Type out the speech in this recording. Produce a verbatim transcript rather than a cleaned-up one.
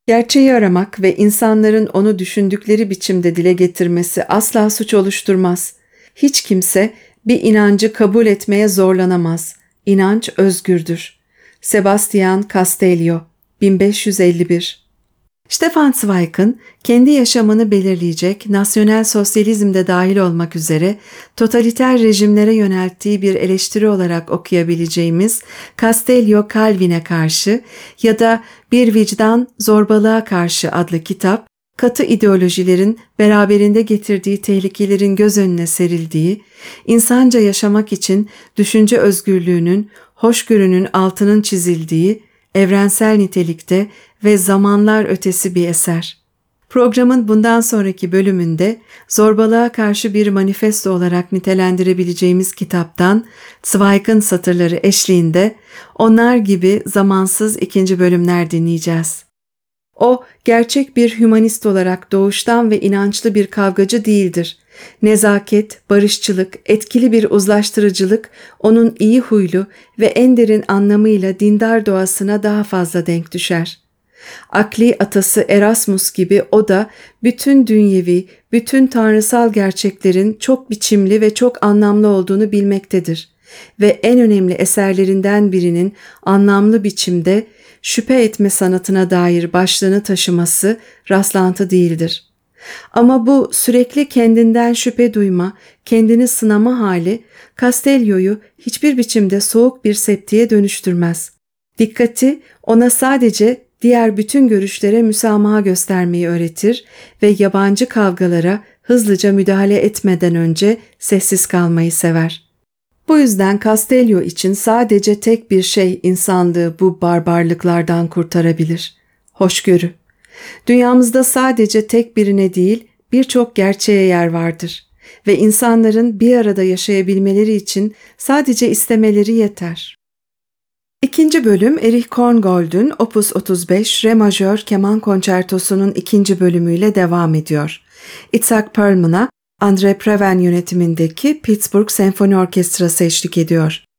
Gerçeği aramak ve insanların onu düşündükleri biçimde dile getirmesi asla suç oluşturmaz. Hiç kimse bir inancı kabul etmeye zorlanamaz. İnanç özgürdür. Sebastian Castellio, bin beş yüz elli bir. Stefan Zweig'ın kendi yaşamını belirleyecek nasyonel sosyalizm de dahil olmak üzere totaliter rejimlere yönelttiği bir eleştiri olarak okuyabileceğimiz Castellio Calvin'e karşı ya da Bir Vicdan Zorbalığa Karşı adlı kitap, katı ideolojilerin beraberinde getirdiği tehlikelerin göz önüne serildiği, insanca yaşamak için düşünce özgürlüğünün, hoşgörünün altının çizildiği, evrensel nitelikte ve zamanlar ötesi bir eser. Programın bundan sonraki bölümünde zorbalığa karşı bir manifesto olarak nitelendirebileceğimiz kitaptan Zweig'ın satırları eşliğinde onlar gibi zamansız ikinci bölümler dinleyeceğiz. O, gerçek bir hümanist olarak doğuştan ve inançlı bir kavgacı değildir. Nezaket, barışçılık, etkili bir uzlaştırıcılık onun iyi huylu ve en derin anlamıyla dindar doğasına daha fazla denk düşer. Akli atası Erasmus gibi o da bütün dünyevi, bütün tanrısal gerçeklerin çok biçimli ve çok anlamlı olduğunu bilmektedir ve en önemli eserlerinden birinin anlamlı biçimde şüphe etme sanatına dair başlığını taşıması rastlantı değildir. Ama bu sürekli kendinden şüphe duyma, kendini sınama hali Castellio'yu hiçbir biçimde soğuk bir septiye dönüştürmez. Dikkati ona sadece diğer bütün görüşlere müsamaha göstermeyi öğretir ve yabancı kavgalara hızlıca müdahale etmeden önce sessiz kalmayı sever. Bu yüzden Castellio için sadece tek bir şey insanlığı bu barbarlıklardan kurtarabilir: hoşgörü. Dünyamızda sadece tek birine değil, birçok gerçeğe yer vardır ve insanların bir arada yaşayabilmeleri için sadece istemeleri yeter. İkinci bölüm Erich Korngold'un Opus otuz beş Re majör keman konçertosunun ikinci bölümüyle devam ediyor. Itzhak Perlman'a Andre Previn yönetimindeki Pittsburgh Senfoni Orkestrası eşlik ediyor.